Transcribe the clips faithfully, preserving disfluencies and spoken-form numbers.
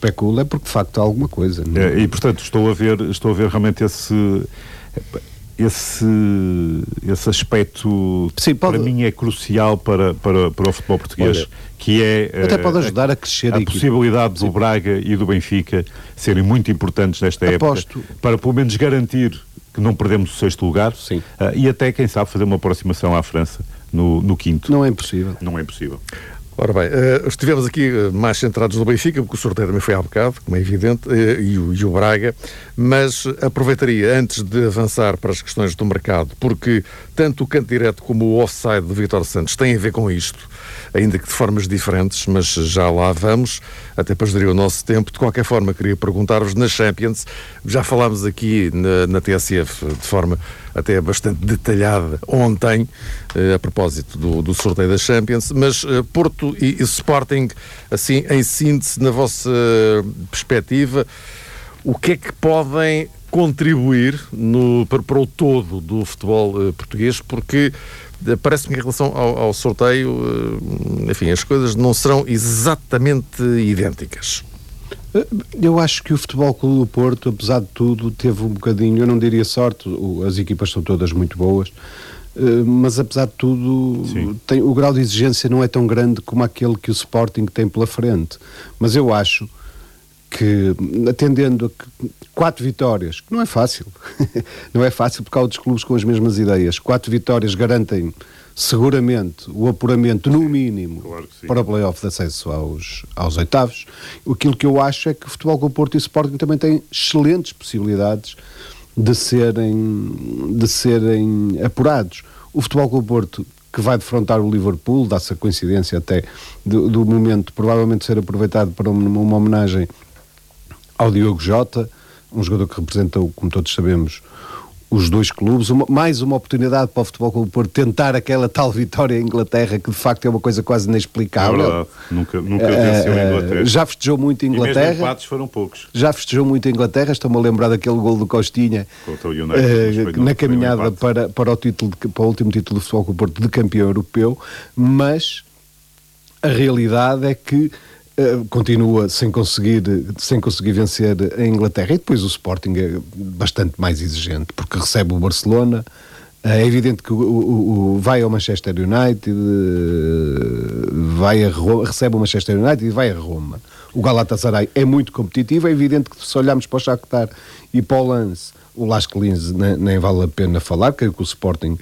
especula é porque de facto há alguma coisa. Não? É, e portanto estou a ver, estou a ver realmente esse... Esse, esse aspecto, sim, pode... para mim é crucial para, para, para o futebol português. Olha, que é até pode ajudar a, a crescer a, a possibilidade do Braga e do Benfica serem muito importantes nesta Aposto. época, para pelo menos garantir que não perdemos o sexto lugar, sim. Uh, e até, quem sabe, fazer uma aproximação à França no, no quinto. Não é impossível. Não é impossível. Ora bem, uh, estivemos aqui uh, mais centrados no Benfica, porque o sorteio também foi há bocado, como é evidente, uh, e, o, e o Braga, mas aproveitaria, antes de avançar para as questões do mercado, porque tanto o canto direto como o offside do Vítor Santos têm a ver com isto, ainda que de formas diferentes, mas já lá vamos, até para gerir o nosso tempo. De qualquer forma, queria perguntar-vos, na Champions, já falámos aqui na, na T S F de forma até bastante detalhada ontem, a propósito do, do sorteio da Champions, mas Porto e, e Sporting, assim, em síntese, na vossa perspectiva, o que é que podem contribuir no, para, para o todo do futebol uh, português? Porque uh, parece-me que em relação ao, ao sorteio, uh, enfim, as coisas não serão exatamente idênticas. Eu acho que o Futebol Clube do Porto, apesar de tudo, teve um bocadinho, eu não diria sorte, as equipas são todas muito boas, mas apesar de tudo tem, o grau de exigência não é tão grande como aquele que o Sporting tem pela frente. Mas eu acho que, atendendo a que quatro vitórias, que não é fácil, não é fácil porque há outros clubes com as mesmas ideias, quatro vitórias garantem seguramente o apuramento, no mínimo, claro, para o play-off de acesso aos, aos oitavos. Aquilo que eu acho é que o Futebol Clube do Porto e o Sporting também têm excelentes possibilidades de serem, de serem apurados. O Futebol Clube do Porto, que vai defrontar o Liverpool, dá-se a coincidência até do, do momento, provavelmente ser aproveitado para uma, uma homenagem ao Diogo Jota, um jogador que representa, como todos sabemos, os dois clubes, uma, mais uma oportunidade para o Futebol Clube do Porto tentar aquela tal vitória em Inglaterra, que de facto é uma coisa quase inexplicável. É verdade, nunca, nunca venceu uh, a Inglaterra. Já festejou muito a Inglaterra. E mesmo empates foram poucos. Já festejou muito a Inglaterra, estou-me a lembrar daquele gol do Costinha contra o United, uh, na caminhada para, para, o título de, para o último título do Futebol Clube do Porto de campeão europeu, mas a realidade é que Uh, continua sem conseguir, sem conseguir vencer a Inglaterra. E depois o Sporting é bastante mais exigente, porque recebe o Barcelona. Uh, é evidente que o, o, o, vai ao Manchester United, uh, vai a Roma, recebe o Manchester United e vai a Roma. O Galatasaray é muito competitivo. É evidente que se olharmos para o Shakhtar e para o Lens, o Lask Linz nem, nem vale a pena falar, creio que o Sporting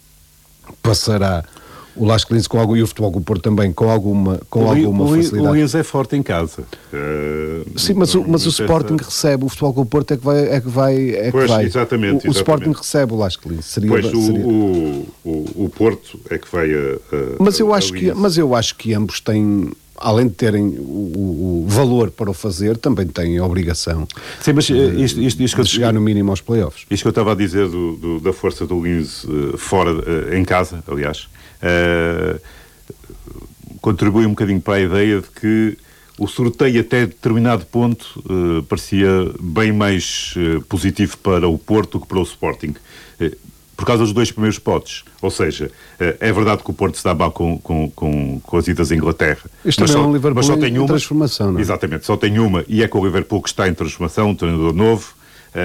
passará o Lask Linz com algo, e o Futebol Clube do Porto também com alguma, com o, alguma o, facilidade. O Linz é forte em casa. Uh, Sim, mas, o, mas o Sporting essa... recebe, o Futebol Clube do Porto é que vai... É que vai, é pois, que vai. Exatamente, o, exatamente. o Sporting recebe o Lask Linz. Seria, pois, o, seria... O, o, o Porto é que vai a... a mas, eu a, acho a que, mas eu acho que ambos têm, além de terem o, o, o valor para o fazer, também têm a obrigação. Sim, mas, de, isto, isto, isto de chegar eu, no mínimo aos playoffs. Isto que eu estava a dizer do, do, da força do Linz uh, fora, uh, em casa, aliás... Uh, contribui um bocadinho para a ideia de que o sorteio até determinado ponto uh, parecia bem mais uh, positivo para o Porto do que para o Sporting, uh, por causa dos dois primeiros potes. Ou seja, uh, é verdade que o Porto se dá mal com, com, com, com as idas à Inglaterra, Isto mas, só, só, é um Liverpool mas só tem uma transformação, não é? Exatamente, só tem uma, e é com o Liverpool que está em transformação, um treinador novo.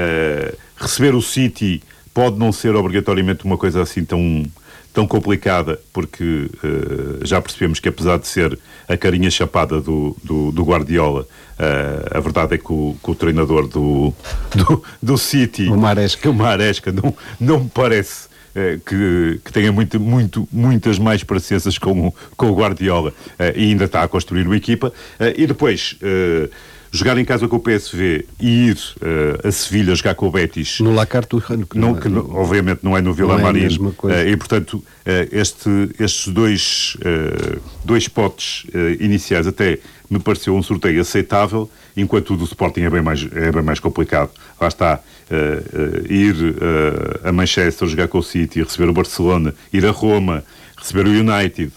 Uh, receber o City pode não ser obrigatoriamente uma coisa assim tão... tão complicada, porque uh, já percebemos que, apesar de ser a carinha chapada do, do, do Guardiola, uh, a verdade é que o, que o treinador do, do, do City, o Maresca, o Maresca não, não me parece uh, que, que tenha muito, muito, muitas mais parecenças com o, com o Guardiola, uh, e ainda está a construir uma equipa. Uh, e depois... Uh, jogar em casa com o P S V e ir uh, a Sevilha jogar com o Betis no La Cartuja, que, não, que não, obviamente não é no Villamarín, uh, e portanto uh, este, estes dois, uh, dois potes uh, iniciais até me pareceu um sorteio aceitável, enquanto o do Sporting é bem mais, é bem mais complicado. Lá está, uh, uh, ir uh, a Manchester jogar com o City, receber o Barcelona, ir a Roma, receber o United.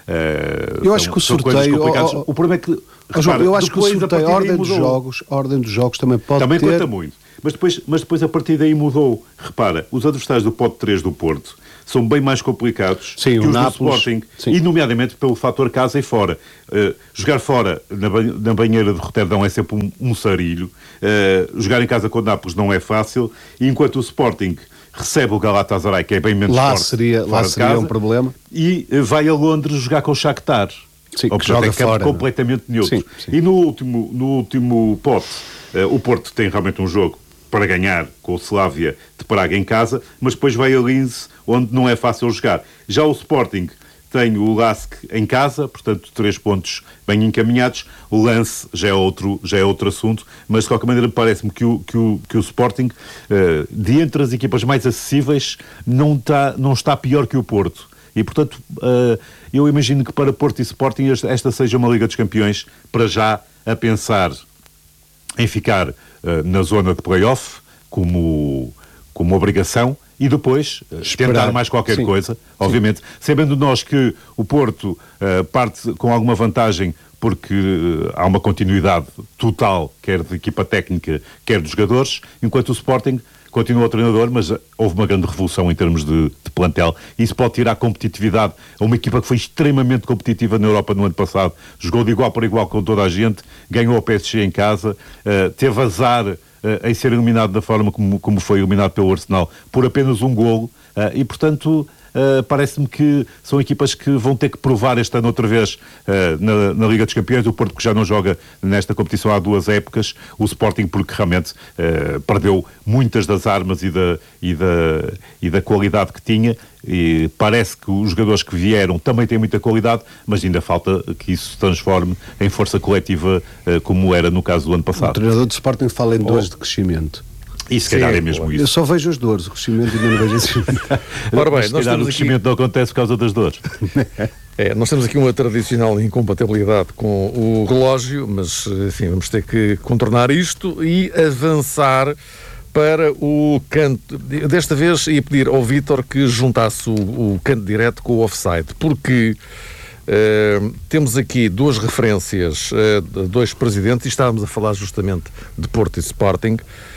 Uh, eu acho são, que o sorteio oh, oh, o problema é que repara, João, eu acho que o sorteio, a ordem dos jogos, a ordem dos jogos também pode também ter... conta muito, mas depois, mas depois a partir daí mudou. Repara, os adversários do pote três do Porto são bem mais complicados sim, que o os Nápoles, do Sporting, sim. e nomeadamente pelo fator casa e fora. Uh, jogar fora, na, ba na banheira de Roterdão, é sempre um, um sarilho. Uh, jogar em casa com o Nápoles não é fácil, e enquanto o Sporting recebe o Galatasaray, que é bem menos lá forte, seria, lá seria casa, um problema. E uh, vai a Londres jogar com o Shakhtar. Sim, ou que joga fora, completamente neutro. Sim, sim. E no último, no último pote, uh, o Porto tem realmente um jogo para ganhar com o Slavia de Praga em casa, mas depois vai a Linz, onde não é fácil jogar. Já o Sporting tem o Lask em casa, portanto, três pontos bem encaminhados. O Lance já é outro, já é outro assunto, mas de qualquer maneira parece-me que o, que o, que o Sporting, uh, de entre as equipas mais acessíveis, não está, não está pior que o Porto. E, portanto, uh, eu imagino que para Porto e Sporting esta seja uma Liga dos Campeões, para já a pensar em ficar uh, na zona de play-off como, como obrigação, e depois uh, tentar mais qualquer Sim. coisa, obviamente. Sim. Sabendo nós que o Porto uh, parte com alguma vantagem porque uh, há uma continuidade total, quer de equipa técnica, quer dos jogadores, enquanto o Sporting continua o treinador, mas houve uma grande revolução em termos de, de plantel. Isso pode tirar competitividade a uma equipa que foi extremamente competitiva na Europa no ano passado. Jogou de igual para igual com toda a gente, ganhou o P S G em casa, uh, teve azar uh, em ser eliminado da forma como, como foi eliminado pelo Arsenal, por apenas um golo. Uh, e, portanto, uh, parece-me que são equipas que vão ter que provar este ano outra vez uh, na, na Liga dos Campeões. O Porto, que já não joga nesta competição há duas épocas, o Sporting, porque realmente uh, perdeu muitas das armas e da, e, da, e da qualidade que tinha, e parece que os jogadores que vieram também têm muita qualidade, mas ainda falta que isso se transforme em força coletiva, uh, como era no caso do ano passado. O treinador do Sporting fala em oh. dores de crescimento. E se calhar é mesmo isso. Eu só vejo as dores, o crescimento ainda não vejo assim. Ora bem, nós temos o crescimento aqui... não acontece por causa das dores. É, nós temos aqui uma tradicional incompatibilidade com o relógio, mas enfim, vamos ter que contornar isto e avançar para o canto. Desta vez ia pedir ao Vítor que juntasse o, o canto direto com o offside, porque uh, temos aqui duas referências uh, de dois presidentes, e estávamos a falar justamente de Porto e Sporting.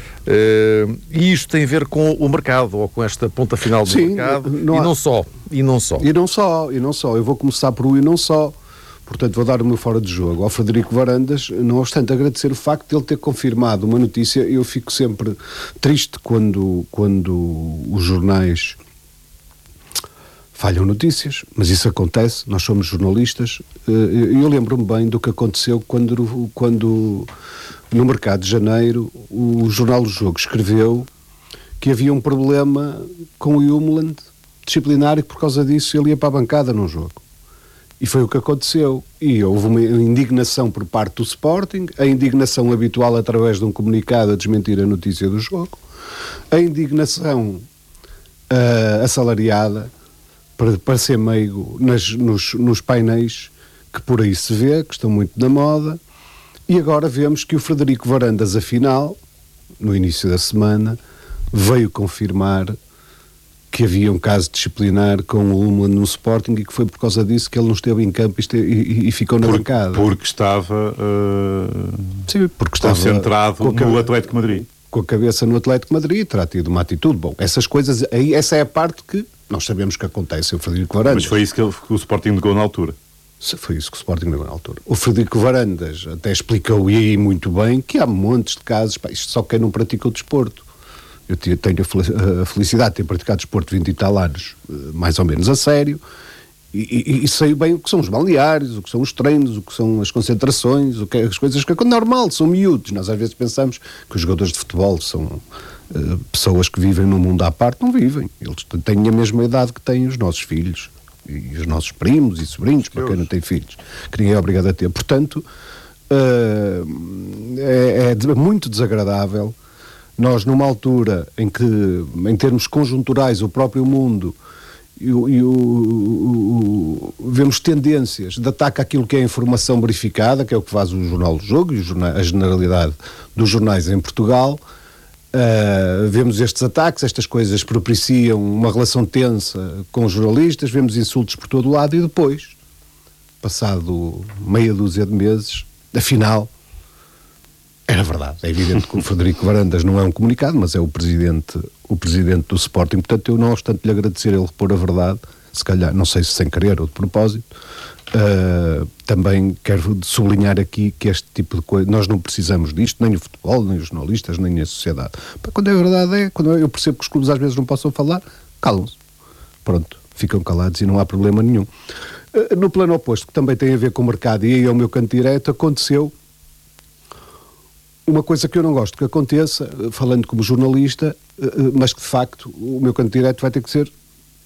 Uh, e isto tem a ver com o mercado, ou com esta ponta final do Sim, mercado, não e, há... não só, e não só. E não só, e não só. Eu vou começar por o e não só. Portanto, vou dar o meu fora de jogo ao Frederico Varandas, não obstante agradecer o facto de ele ter confirmado uma notícia. Eu fico sempre triste quando, quando os jornais falham notícias, mas isso acontece, nós somos jornalistas. E eu lembro-me bem do que aconteceu quando, quando no mercado de janeiro o Jornal do Jogo escreveu que havia um problema com o Jumeland disciplinar, e por causa disso ele ia para a bancada num jogo. E foi o que aconteceu. E houve uma indignação por parte do Sporting, a indignação habitual através de um comunicado a desmentir a notícia do jogo, a indignação uh, assalariada, para, para ser meigo, nas, nos, nos painéis que por aí se vê, que estão muito na moda. E agora vemos que o Frederico Varandas, afinal, no início da semana, veio confirmar que havia um caso disciplinar com o Jumeland no Sporting, e que foi por causa disso que ele não esteve em campo e, esteve, e, e ficou na Por, bancada. Porque estava, uh, Sim, porque estava concentrado no cabe... Atlético de Madrid. Com a cabeça no Atlético de Madrid, terá tido uma atitude. Bom, essas coisas, aí, essa é a parte que nós sabemos que acontece. O Frederico Varandas. Mas foi isso que, ele, que o Sporting negou na altura. Foi isso que o Sporting negou na altura. O Frederico Varandas até explicou, e aí muito bem, que há montes de casos, pá, isto só quem não pratica o desporto. Eu tenho a felicidade de ter praticado desporto vinte e tal anos, mais ou menos a sério, e, e, e sei bem o que são os balneários, o que são os treinos, o que são as concentrações, o que, as coisas que é normal, são miúdos. Nós às vezes pensamos que os jogadores de futebol são uh, pessoas que vivem num mundo à parte. Não vivem. Eles têm a mesma idade que têm os nossos filhos, e os nossos primos e sobrinhos, para quem não tem filhos, que ninguém é obrigado a ter. Portanto, uh, é, é muito desagradável. Nós, numa altura em que, em termos conjunturais, o próprio mundo e, o, e o, o, o, vemos tendências de ataque àquilo que é a informação verificada, que é o que faz o Jornal do Jogo e o jornal, a generalidade dos jornais em Portugal, uh, vemos estes ataques, estas coisas propiciam uma relação tensa com os jornalistas, vemos insultos por todo o lado, e depois, passado meia dúzia de meses, afinal, era verdade. É evidente que o Frederico Varandas não é um comunicado, mas é o presidente o presidente do Sporting. Portanto, eu não obstante lhe agradecer ele repor a verdade, se calhar, não sei se sem querer ou de propósito, uh, também quero sublinhar aqui que este tipo de coisa, nós não precisamos disto, nem o futebol, nem os jornalistas, nem a sociedade. Quando é verdade é, quando eu percebo que os clubes às vezes não possam falar, calam-se. Pronto, ficam calados e não há problema nenhum. Uh, no plano oposto, que também tem a ver com o mercado, e aí é o meu canto direto, aconteceu uma coisa que eu não gosto que aconteça, falando como jornalista, uh, mas que de facto o meu canto direto vai ter que ser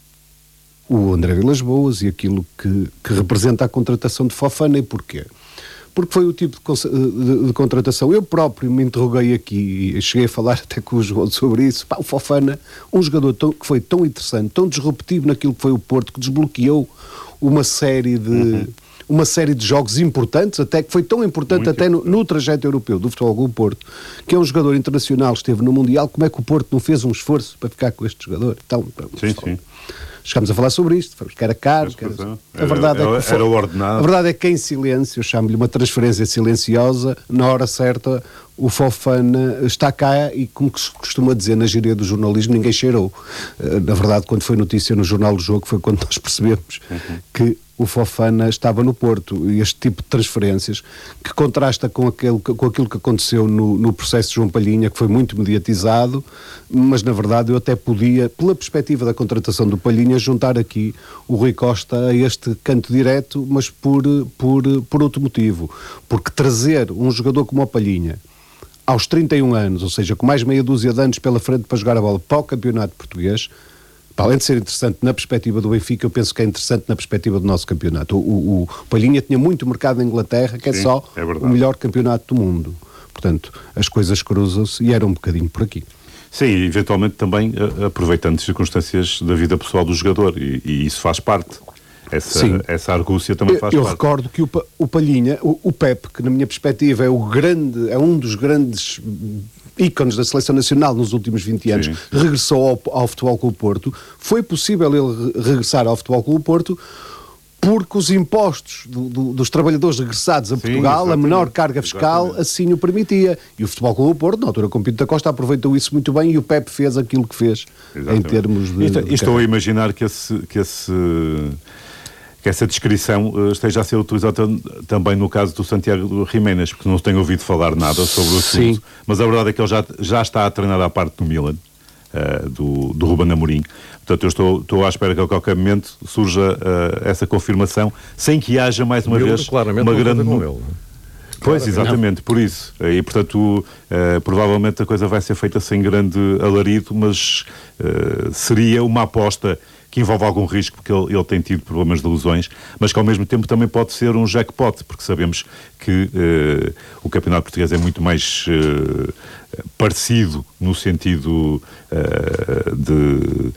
o André Vilas Boas e aquilo que, que representa a contratação de Fofana. E porquê? Porque foi o tipo de, de, de contratação. Eu próprio me interroguei aqui e cheguei a falar até com o João sobre isso. Pá, o Fofana, um jogador tão, que foi tão interessante, tão disruptivo naquilo que foi o Porto, que desbloqueou uma série de... Uhum. uma série de jogos importantes, até que foi tão importante Muito até no, no trajeto europeu do Futebol Clube Porto, que é um jogador internacional, esteve no Mundial. Como é que o Porto não fez um esforço para ficar com este jogador? Então, sim, sim. Chegámos a falar sobre isto, que era caro, que era, a verdade era, é que era o ordenado. A verdade é que em silêncio, eu chamo-lhe uma transferência silenciosa, na hora certa o Fofana está cá e, como se costuma dizer na gíria do jornalismo, ninguém cheirou. Na verdade, quando foi notícia no Jornal do Jogo, foi quando nós percebemos uhum. que o Fofana estava no Porto. E este tipo de transferências, que contrasta com, aquele, com aquilo que aconteceu no, no processo de João Palhinha, que foi muito mediatizado, mas na verdade eu até podia, pela perspectiva da contratação do Palhinha, juntar aqui o Rui Costa a este canto direto, mas por, por, por outro motivo. Porque trazer um jogador como o Palhinha aos trinta e um anos, ou seja, com mais meia dúzia de anos pela frente para jogar a bola para o campeonato português, para além de ser interessante na perspectiva do Benfica, eu penso que é interessante na perspectiva do nosso campeonato. O, o, o Palhinha tinha muito mercado na Inglaterra, que Sim, é só é o melhor campeonato do mundo. Portanto, as coisas cruzam-se e era um bocadinho por aqui. Sim, e eventualmente também aproveitando circunstâncias da vida pessoal do jogador, e, e isso faz parte. Essa, essa argúcia também faz eu, eu parte. Eu recordo que o, o Palhinha, o, o Pepe, que na minha perspectiva é, o grande, é um dos grandes ícones da Seleção Nacional nos últimos vinte anos, sim, sim. regressou ao, ao Futebol Clube Porto. Foi possível ele regressar ao Futebol Clube Porto porque os impostos do, do, dos trabalhadores regressados a sim, Portugal, exatamente. A menor carga fiscal, exatamente. Assim o permitia. E o Futebol Clube Porto, na altura com Pinto da Costa, aproveitou isso muito bem e o Pepe fez aquilo que fez, exatamente. Em termos de... E, de estou a imaginar que esse... Que esse... que essa descrição uh, esteja a ser utilizada também no caso do Santiago Jiménez, porque não tenho ouvido falar nada sobre o assunto. Sim. Mas a verdade é que ele já, já está a treinar à parte do Milan, uh, do, do Ruben Amorim. Portanto, eu estou, estou à espera que a qualquer momento surja uh, essa confirmação, sem que haja mais uma vez uma grande... Com ele. Pois, exatamente, não. Por isso. E, portanto, uh, provavelmente a coisa vai ser feita sem grande alarido, mas uh, seria uma aposta que envolve algum risco, porque ele, ele tem tido problemas de lesões, mas que ao mesmo tempo também pode ser um jackpot, porque sabemos que uh, o campeonato português é muito mais uh, parecido no sentido uh, de...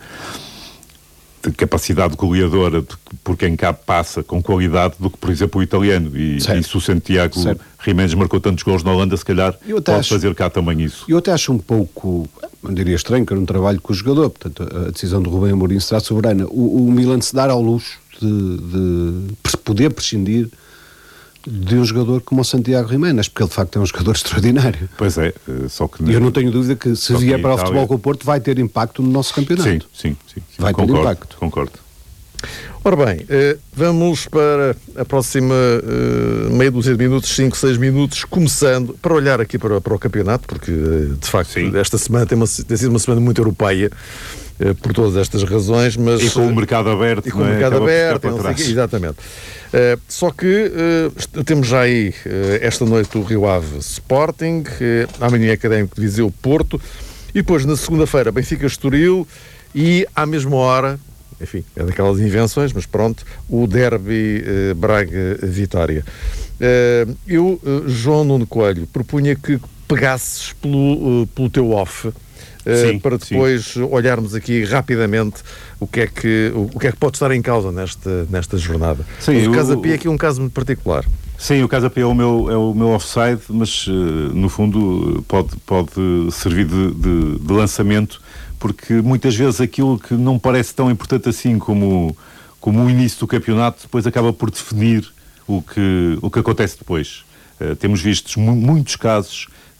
de capacidade goleadora de, por quem cá passa com qualidade do que, por exemplo, o italiano. E, e se o Santiago Jiménez marcou tantos gols na Holanda, se calhar pode acho, fazer cá também isso. Eu até acho um pouco, não diria estranho, que era um trabalho com o jogador, portanto a decisão do Rubem Amorim será soberana. O, o Milan se dar ao luxo de, de poder prescindir de um jogador como o Santiago Jiménez, porque ele de facto é um jogador extraordinário. Pois é, só que... E eu não tenho dúvida que se vier para o Futebol com o Porto vai ter impacto no nosso campeonato. Sim, sim, sim. sim. Vai concordo, ter impacto. Concordo. Ora bem, vamos para a próxima meia dúzia de minutos, cinco, seis minutos, começando para olhar aqui para, para o campeonato, porque de facto sim. esta semana tem, uma, tem sido uma semana muito europeia, por todas estas razões, mas... E com o mercado aberto, e com o mercado aberto, não sei, exatamente. Uh, só que uh, temos já aí uh, esta noite o Rio Ave Sporting, uh, amanhã Académico de Viseu Porto, e depois na segunda-feira Benfica Estoril, e à mesma hora, enfim, é daquelas invenções, mas pronto, o derby uh, Braga-Vitória. Uh, eu, uh, João Nuno Coelho, propunha que pegasses pelo, uh, pelo teu off, Sim, uh, para depois sim. olharmos aqui rapidamente o que é que, o, o que é que pode estar em causa nesta, nesta jornada. Sim, o Casa Pia é aqui um caso muito particular. Sim, o Casa Pia é o meu, é o meu offside, mas uh, no fundo pode, pode servir de, de, de lançamento, porque muitas vezes aquilo que não parece tão importante assim como, como o início do campeonato, depois acaba por definir o que, o que acontece depois. Uh, temos visto mu- muitos casos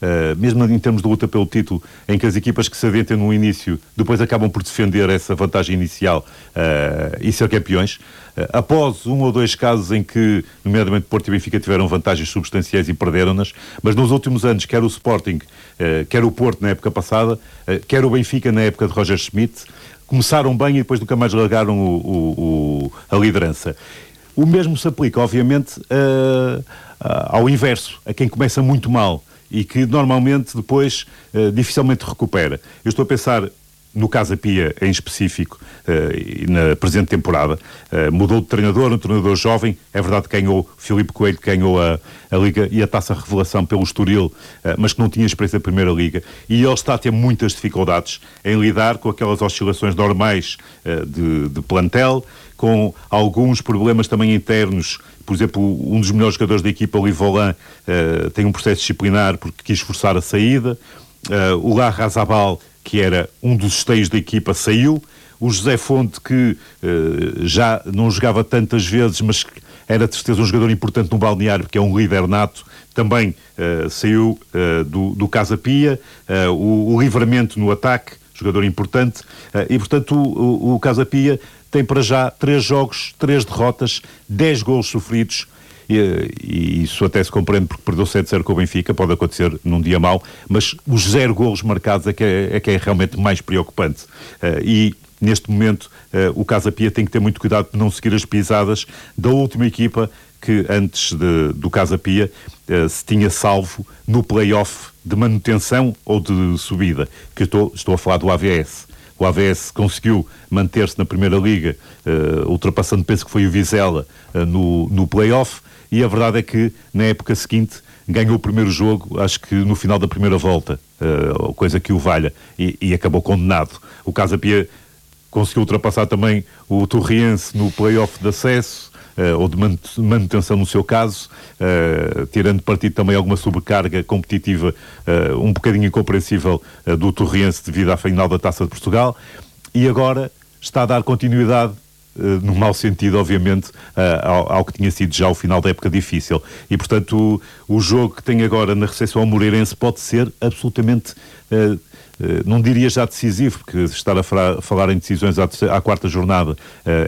uh, mesmo em termos de luta pelo título, em que as equipas que se adentrem no início depois acabam por defender essa vantagem inicial uh, e ser campeões. Uh, após um ou dois casos em que, nomeadamente Porto e Benfica, tiveram vantagens substanciais e perderam-nas, mas nos últimos anos, quer o Sporting, uh, quer o Porto na época passada, uh, quer o Benfica na época de Roger Schmidt, começaram bem e depois nunca mais largaram o, o, o, a liderança. O mesmo se aplica, obviamente, uh, uh, ao inverso, a quem começa muito mal e que normalmente depois uh, dificilmente recupera. Eu estou a pensar no Casa Pia em específico, uh, na presente temporada. Uh, mudou de treinador, um treinador jovem, é verdade que ganhou, Filipe Coelho ganhou a, a Liga e a Taça Revelação pelo Estoril, uh, mas que não tinha experiência da Primeira Liga, e ele está a ter muitas dificuldades em lidar com aquelas oscilações normais uh, de, de plantel, com alguns problemas também internos. Por exemplo, um dos melhores jogadores da equipa, o Livolan, uh, tem um processo disciplinar porque quis forçar a saída. Uh, o Larrazabal, que era um dos esteios da equipa, saiu. O José Fonte, que uh, já não jogava tantas vezes, mas era de certeza um jogador importante no balneário, porque é um líder nato, também uh, saiu uh, do, do Casa Pia. Uh, o, o Livramento no ataque, jogador importante. Uh, e, portanto, o, o, o Casa Pia tem para já três jogos, três derrotas, dez golos sofridos. E, e isso até se compreende porque perdeu sete a zero com o Benfica, pode acontecer num dia mau, mas os zero golos marcados é que é, é, que é realmente mais preocupante. Uh, e neste momento uh, o Casa Pia tem que ter muito cuidado de não seguir as pisadas da última equipa que antes de, do Casa Pia uh, se tinha salvo no play-off de manutenção ou de subida, que eu estou, estou a falar do A V S. O A V S conseguiu manter-se na Primeira Liga, uh, ultrapassando, penso que foi o Vizela, uh, no, no play-off, e a verdade é que na época seguinte ganhou o primeiro jogo, acho que no final da primeira volta, uh, coisa que o valha, e, e acabou condenado. O Casa Pia conseguiu ultrapassar também o Torriense no play-off de acesso, uh, ou de manutenção no seu caso, uh, tirando partido também alguma sobrecarga competitiva uh, um bocadinho incompreensível uh, do Torriense devido à final da Taça de Portugal, e agora está a dar continuidade, Uh, no mau sentido, obviamente, uh, ao, ao que tinha sido já o final da época difícil. E, portanto, o, o jogo que tem agora na recepção ao Moreirense pode ser absolutamente, uh, uh, não diria já decisivo, porque estar a falar, falar em decisões à, à quarta jornada uh,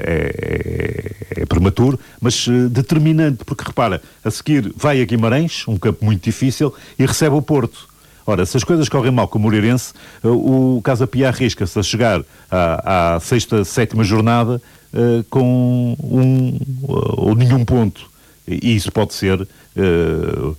é, é, é prematuro, mas uh, determinante, porque, repara, a seguir vai a Guimarães, um campo muito difícil, e recebe o Porto. Ora, se as coisas correm mal com o Moreirense, o Casa Pia arrisca-se a chegar à, à sexta, sétima jornada uh, com um ou nenhum ponto. E isso pode ser uh,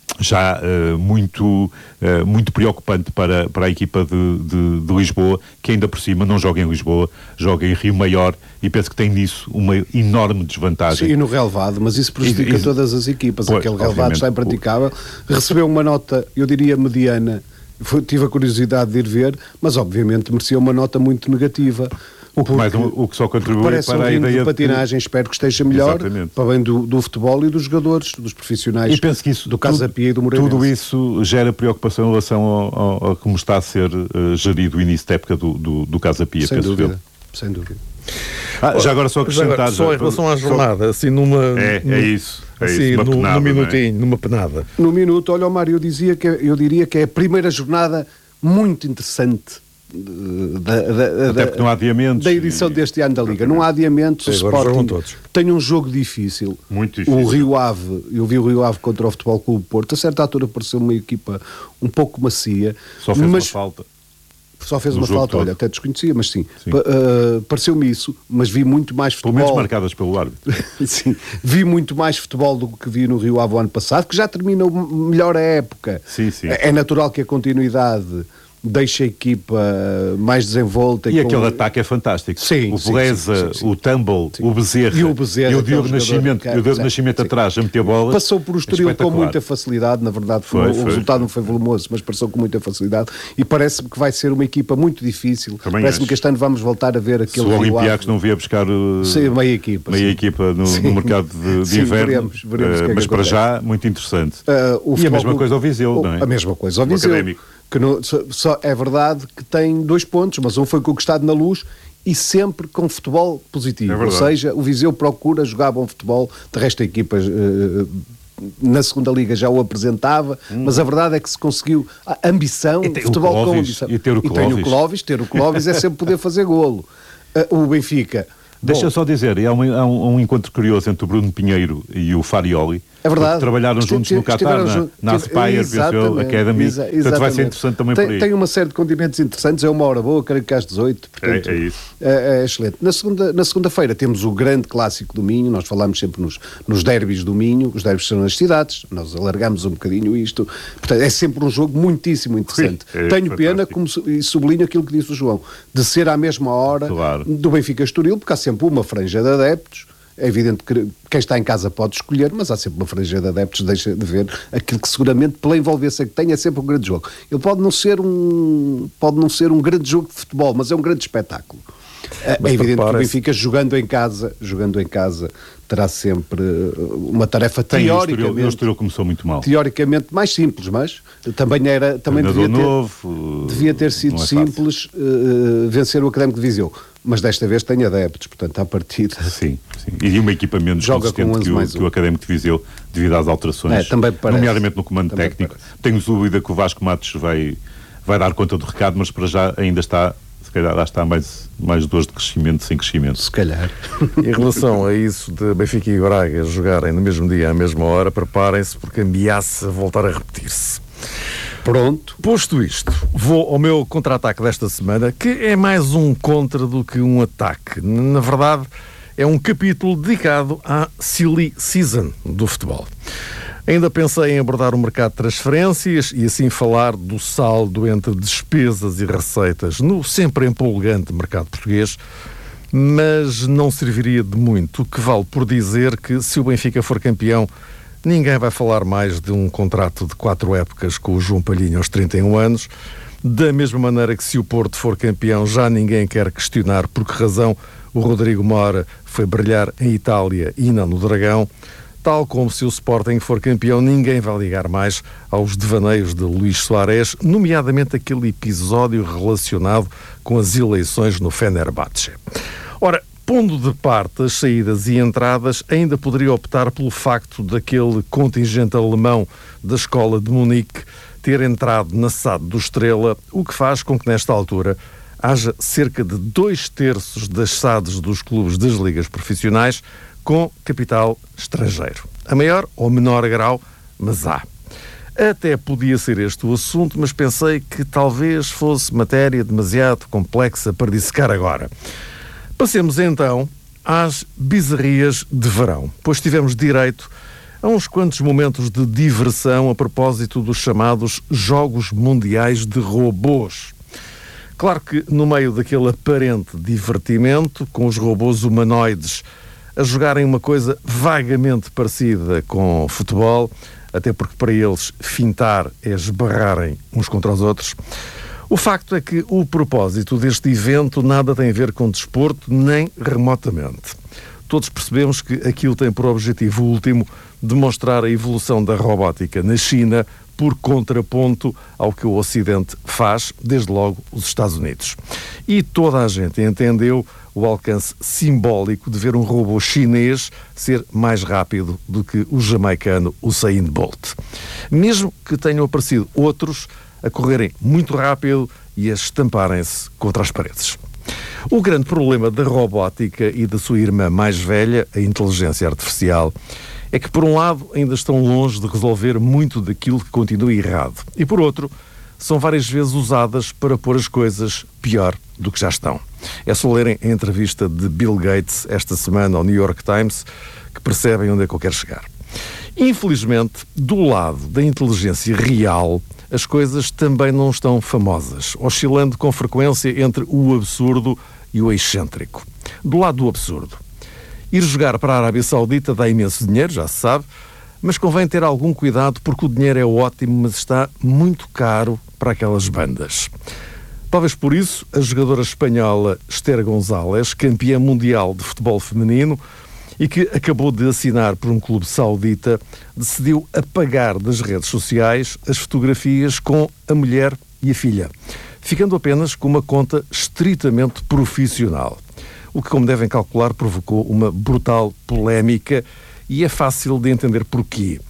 já uh, muito, uh, muito preocupante para, para a equipa de, de, de Lisboa, que ainda por cima não joga em Lisboa, joga em Rio Maior, e penso que tem nisso uma enorme desvantagem. Sim, e no relevado, mas isso prejudica e, e, todas as equipas. Pois, aquele relevado está impraticável. O... Recebeu uma nota, eu diria, mediana. Foi, tive a curiosidade de ir ver, mas obviamente merecia uma nota muito negativa. O que, mais, o que só contribui parece para um a ideia de patinagem, de... espero que esteja melhor. Exatamente. Para bem do, do futebol e dos jogadores, dos profissionais, e penso que isso, do Casa Pia e do Moreirense. Tudo isso gera preocupação em relação ao, ao, ao como está a ser uh, gerido o início da época do, do, do Casa Pia. Sem dúvida, sem dúvida. Ah, já agora só acrescentar... Já, só em relação à jornada, só... assim numa... É, é isso. É assim, isso, no, penada, no minutinho, é? numa penada. No minuto, olha, Mário, eu, dizia que, eu diria que é a primeira jornada muito interessante Da, da, Até porque não há adiamentos. Da edição e... deste ano da Liga. Não há adiamentos. Sim, o Sporting tem um jogo difícil. Muito difícil. O Rio Ave, eu vi o Rio Ave contra o Futebol Clube Porto. A certa altura pareceu uma equipa um pouco macia. Só fez mas... uma falta. Só fez uma falta, todo. Olha, até desconhecia, mas sim. sim. Uh, pareceu-me isso, mas vi muito mais futebol. Pelo menos marcadas pelo árbitro. Sim, vi muito mais futebol do que vi no Rio Ave o ano passado, que já terminou melhor a época. Sim, sim. É natural que a continuidade deixa a equipa mais desenvolta. E, e com... aquele ataque é fantástico. Sim, o Beleza, o Tumble, sim. o Bezerra e o, Bezerra, e o Diogo Nascimento, e o Diogo Nascimento sim. atrás a meter bolas. Passou por o Estoril com muita facilidade, na verdade foi, o foi. resultado não foi volumoso, mas passou com muita facilidade e parece-me que vai ser uma equipa muito difícil. Parece-me que este ano vamos voltar a ver aquele... Se o Olympiacos não via buscar uh, sim, meia equipa, meia equipa no, no mercado de, de sim, inverno, veremos, veremos uh, que é mas que para já muito interessante. Uh, e a mesma coisa ao Viseu, não é? A mesma coisa ao Viseu. Que no, só, só é verdade que tem dois pontos, mas um foi conquistado na Luz e sempre com futebol positivo. É Ou seja, o Viseu procura jogar bom futebol, de resto a equipa uh, na segunda liga já o apresentava, hum. mas a verdade é que se conseguiu a ambição, futebol Clóvis, com ambição. E, ter o e tem o Clóvis, ter o Clóvis é sempre poder fazer golo. Uh, o Benfica... Deixa eu só dizer, há um, há um encontro curioso entre o Bruno Pinheiro e o Farioli. É verdade. Trabalharam juntos no Qatar, na, na Aspire, Venceu Academy. Exa, portanto, vai ser interessante também tem, por aí. Tem uma série de condimentos interessantes, é uma hora boa, creio que às dezoito. Portanto, é, é isso. É, é excelente. Na, segunda, na segunda-feira temos o grande clássico do Minho, nós falamos sempre nos, nos derbys do Minho, os derbys são nas cidades, nós alargamos um bocadinho isto. Portanto, é sempre um jogo muitíssimo interessante. Ui, é Tenho fantástico. Pena, como, e sublinho aquilo que disse o João, de ser à mesma hora claro. do Benfica Estoril, porque há sempre uma franja de adeptos. É evidente que quem está em casa pode escolher, mas há sempre uma franja de adeptos, deixa de ver aquilo que seguramente, pela envolvência que tem, é sempre um grande jogo. Ele pode não ser um, pode não ser um grande jogo de futebol, mas é um grande espetáculo. Mas é evidente que o Benfica, jogando em casa, jogando em casa, terá sempre uma tarefa tem, teoricamente... O Estoril começou muito mal. Teoricamente mais simples, mas também, era, também devia, ter, novo, devia ter sido é simples uh, vencer o Académico de Viseu. Mas desta vez tem adeptos, portanto, à partida... Sim, sim. E uma equipa menos joga consistente que, o, que o Académico de Viseu, devido às alterações, é, também parece, nomeadamente no comando também técnico. Parece. Tenho dúvida que o Vasco Matos vai, vai dar conta do recado, mas para já ainda está, se calhar, lá está mais, mais duas de crescimento, sem crescimento. Se calhar. Em relação a isso de Benfica e Braga jogarem no mesmo dia, à mesma hora, preparem-se porque ameaça voltar a repetir-se. Pronto. Posto isto, vou ao meu contra-ataque desta semana, que é mais um contra do que um ataque. Na verdade, é um capítulo dedicado à silly season do futebol. Ainda pensei em abordar o mercado de transferências e assim falar do saldo entre despesas e receitas no sempre empolgante mercado português, mas não serviria de muito, o que vale por dizer que se o Benfica for campeão, ninguém vai falar mais de um contrato de quatro épocas com o João Palhinha aos trinta e um anos, da mesma maneira que se o Porto for campeão já ninguém quer questionar por que razão o Rodrigo Mora foi brilhar em Itália e não no Dragão, tal como se o Sporting for campeão ninguém vai ligar mais aos devaneios de Luís Soares, nomeadamente aquele episódio relacionado com as eleições no Fenerbahçe. Ora, pondo de parte as saídas e entradas, ainda poderia optar pelo facto daquele contingente alemão da escola de Munique ter entrado na S A D do Estrela, o que faz com que, nesta altura, haja cerca de dois terços das S A Ds dos clubes das ligas profissionais com capital estrangeiro. A maior ou menor grau, mas há. Até podia ser este o assunto, mas pensei que talvez fosse matéria demasiado complexa para dissecar agora. Passemos então às bizarrias de verão, pois tivemos direito a uns quantos momentos de diversão a propósito dos chamados Jogos Mundiais de Robôs. Claro que no meio daquele aparente divertimento, com os robôs humanoides a jogarem uma coisa vagamente parecida com futebol, até porque para eles fintar é esbarrarem uns contra os outros, o facto é que o propósito deste evento nada tem a ver com desporto, nem remotamente. Todos percebemos que aquilo tem por objetivo último demonstrar a evolução da robótica na China por contraponto ao que o Ocidente faz, desde logo os Estados Unidos. E toda a gente entendeu o alcance simbólico de ver um robô chinês ser mais rápido do que o jamaicano Usain Bolt. Mesmo que tenham aparecido outros a correrem muito rápido e a estamparem-se contra as paredes. O grande problema da robótica e da sua irmã mais velha, a inteligência artificial, é que, por um lado, ainda estão longe de resolver muito daquilo que continua errado. E, por outro, são várias vezes usadas para pôr as coisas pior do que já estão. É só lerem a entrevista de Bill Gates esta semana ao New York Times que percebem onde é que eu quero chegar. Infelizmente, do lado da inteligência real, as coisas também não estão famosas, oscilando com frequência entre o absurdo e o excêntrico. Do lado do absurdo, ir jogar para a Arábia Saudita dá imenso dinheiro, já se sabe, mas convém ter algum cuidado porque o dinheiro é ótimo, mas está muito caro para aquelas bandas. Talvez por isso, a jogadora espanhola Esther González, campeã mundial de futebol feminino, e que acabou de assinar por um clube saudita, decidiu apagar das redes sociais as fotografias com a mulher e a filha, ficando apenas com uma conta estritamente profissional. O que, como devem calcular, provocou uma brutal polémica e é fácil de entender porquê.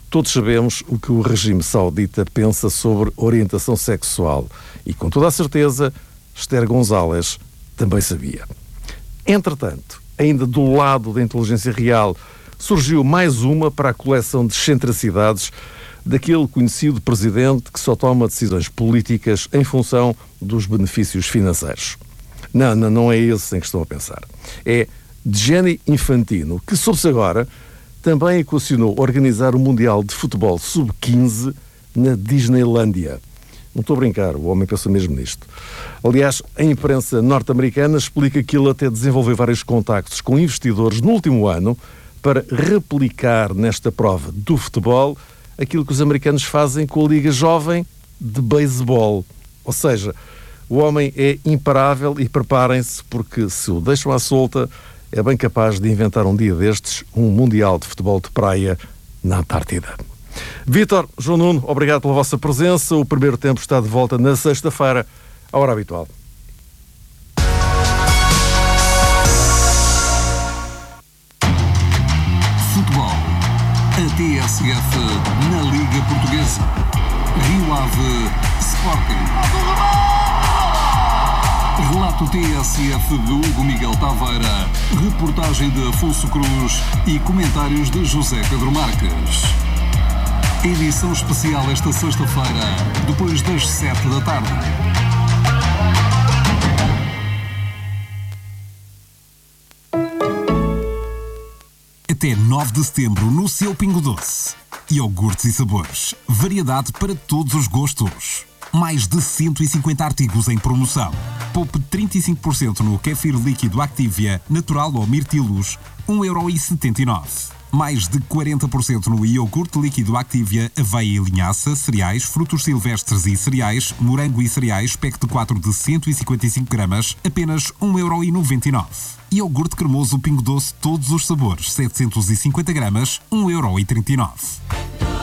Todos sabemos o que o regime saudita pensa sobre orientação sexual e, com toda a certeza, Esther González também sabia. Entretanto, ainda do lado da inteligência real, surgiu mais uma para a coleção de excentricidades daquele conhecido presidente que só toma decisões políticas em função dos benefícios financeiros. Não, não, não é esse em que estão a pensar. É Gianni Infantino, que soube-se agora também equacionou organizar o Mundial de Futebol sub quinze na Disneylândia. Não estou a brincar, o homem pensa mesmo nisto. Aliás, a imprensa norte-americana explica que ele até desenvolveu vários contactos com investidores no último ano para replicar nesta prova do futebol aquilo que os americanos fazem com a Liga Jovem de Beisebol. Ou seja, o homem é imparável e preparem-se, porque se o deixam à solta, é bem capaz de inventar um dia destes um Mundial de Futebol de Praia na Antártida. Vítor, João Nuno, obrigado pela vossa presença. O primeiro tempo está de volta na sexta-feira, à hora habitual. Futebol. A T S F na Liga Portuguesa. Rio Ave Sporting. Relato T S F de Hugo Miguel Taveira, reportagem de Afonso Cruz e comentários de José Pedro Marques. Edição especial esta sexta-feira, depois das sete da tarde. Até nove de setembro no seu Pingo Doce. Iogurtes e sabores. Variedade para todos os gostos. Mais de cento e cinquenta artigos em promoção. Poupe trinta e cinco por cento no kéfir líquido Activia, natural ou mirtilos, um euro e setenta e nove centavos. Mais de quarenta por cento no iogurte líquido Activia, aveia e linhaça, cereais, frutos silvestres e cereais, morango e cereais, pack de quatro de cento e cinquenta e cinco gramas, apenas um euro e noventa e nove centavos. Iogurte cremoso Pingo Doce, todos os sabores, setecentos e cinquenta gramas, um euro e trinta e nove centavos.